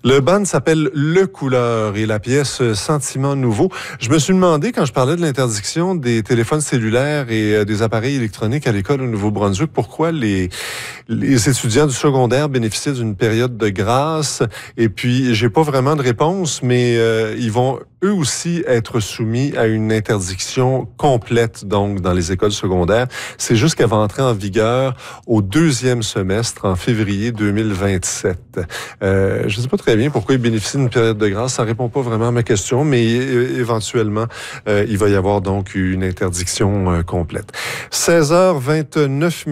Le band s'appelle Le Couleur et la pièce Sentiment nouveau. Je me suis demandé, quand je parlais de l'interdiction des téléphones cellulaires et des appareils électroniques à l'école au Nouveau-Brunswick, pourquoi les étudiants du secondaire bénéficiaient d'une période de grâce. Et puis, j'ai pas vraiment de réponse, mais ils vont eux aussi être soumis à une interdiction complète, donc, dans les écoles secondaires. C'est juste qu'elle va entrer en vigueur au deuxième semestre, en février 2027. Je ne sais pas très bien pourquoi ils bénéficient d'une période de grâce. Ça répond pas vraiment à ma question, mais éventuellement, il va y avoir donc une interdiction complète. 16h29,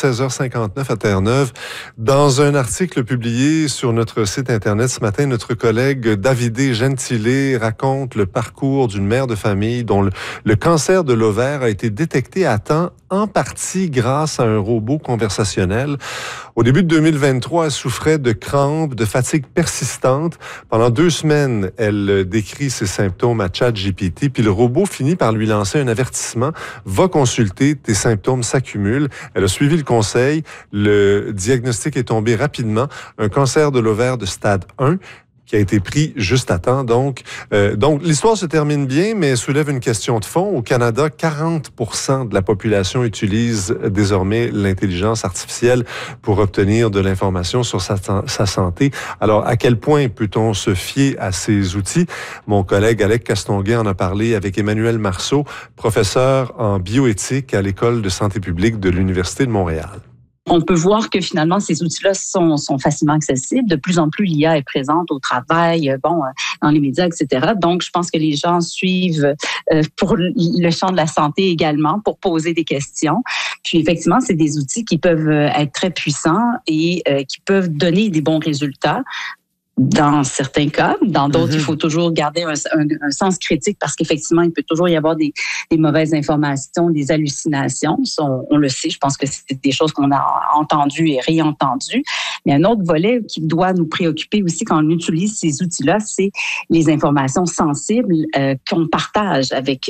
16h59 à Terre-Neuve. Dans un article publié sur notre site Internet ce matin, notre collègue Davide Gentile raconte le parcours d'une mère de famille dont le cancer de l'ovaire a été détecté à temps, en partie grâce à un robot conversationnel. Au début de 2023, elle souffrait de crampes, de fatigue persistante. Pendant 2 semaines, elle décrit ses symptômes à ChatGPT, puis le robot finit par lui lancer un avertissement. Va consulter, tes symptômes s'accumulent. Elle a suivi le conseil. Le diagnostic est tombé rapidement. Un cancer de l'ovaire de stade 1. Qui a été pris juste à temps. Donc, l'histoire se termine bien, mais elle soulève une question de fond. Au Canada, 40% de la population utilise désormais l'intelligence artificielle pour obtenir de l'information sur sa santé. Alors, à quel point peut-on se fier à ces outils? Mon collègue Alec Castonguay en a parlé avec Emmanuel Marceau, professeur en bioéthique à l'École de santé publique de l'Université de Montréal. On peut voir que finalement, ces outils-là sont facilement accessibles. De plus en plus, l'IA est présente au travail, dans les médias, etc. Donc, je pense que les gens suivent pour le champ de la santé également, pour poser des questions. Puis, effectivement, c'est des outils qui peuvent être très puissants et qui peuvent donner des bons résultats. Dans certains cas, dans d'autres, il faut toujours garder un sens critique parce qu'effectivement, il peut toujours y avoir des mauvaises informations, des hallucinations. On le sait, je pense que c'est des choses qu'on a entendues et réentendues. Mais un autre volet qui doit nous préoccuper aussi quand on utilise ces outils-là, c'est les informations sensibles qu'on partage avec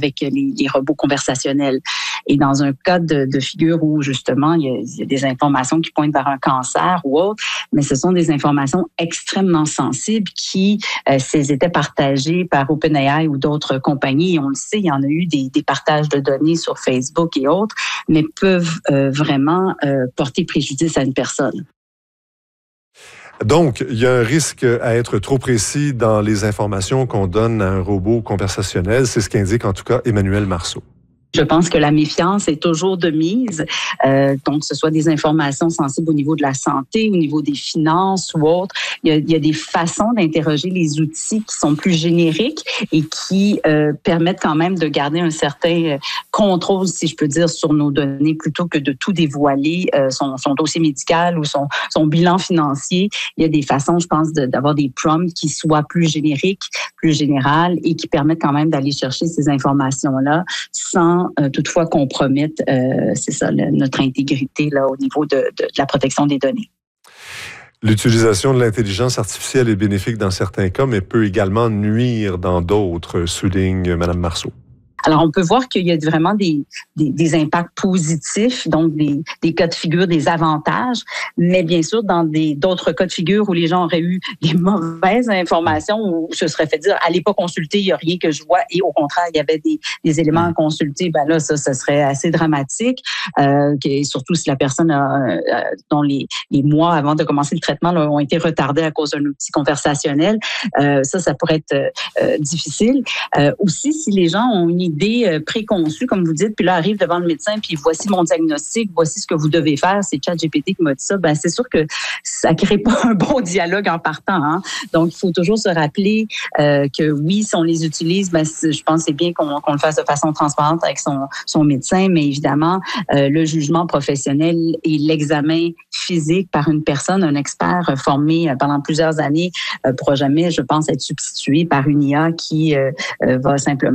les robots conversationnels. Et dans un cas de figure où, justement, il y a des informations qui pointent vers un cancer ou autre, mais ce sont des informations extrêmement sensibles qui, s'ils étaient partagées par OpenAI ou d'autres compagnies, on le sait, il y en a eu des partages de données sur Facebook et autres, mais peuvent vraiment porter préjudice à une personne. Donc, il y a un risque à être trop précis dans les informations qu'on donne à un robot conversationnel. C'est ce qu'indique en tout cas Emmanuel Marceau. Je pense que la méfiance est toujours de mise. Donc, que ce soit des informations sensibles au niveau de la santé, au niveau des finances ou autres. Il y a des façons d'interroger les outils qui sont plus génériques et qui permettent quand même de garder un certain contrôle, si je peux dire, sur nos données plutôt que de tout dévoiler, son dossier médical ou son bilan financier. Il y a des façons, je pense, d'avoir des prompts qui soient plus génériques, plus générales et qui permettent quand même d'aller chercher ces informations-là sans toutefois compromettre, notre intégrité là au niveau de la protection des données. L'utilisation de l'intelligence artificielle est bénéfique dans certains cas, mais peut également nuire dans d'autres, souligne Mme Marceau. Alors, on peut voir qu'il y a vraiment des impacts positifs, donc des cas de figure, des avantages, mais bien sûr, dans d'autres cas de figure où les gens auraient eu des mauvaises informations, où se serait fait dire, allez pas consulter, il n'y a rien que je vois, et au contraire, il y avait des éléments à consulter, ben là, ça serait assez dramatique, surtout si la personne dont les mois avant de commencer le traitement là, ont été retardés à cause d'un outil conversationnel. Ça pourrait être difficile. Aussi, si les gens ont une idée préconçue, comme vous dites, puis là, arrive devant le médecin, puis voici mon diagnostic, voici ce que vous devez faire, c'est ChatGPT qui m'a dit ça, ben c'est sûr que ça crée pas un bon dialogue en partant. Hein? Donc, il faut toujours se rappeler que oui, si on les utilise, ben je pense que c'est bien qu'on le fasse de façon transparente avec son médecin, mais évidemment, le jugement professionnel et l'examen physique par une personne, un expert formé pendant plusieurs années, pourra jamais, je pense, être substitué par une IA qui va simplement